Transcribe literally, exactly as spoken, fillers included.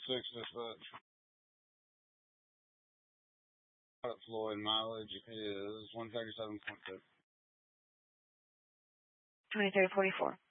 six dispatch. Floyd, mileage is one thirty-seven point two. twenty-three forty-four.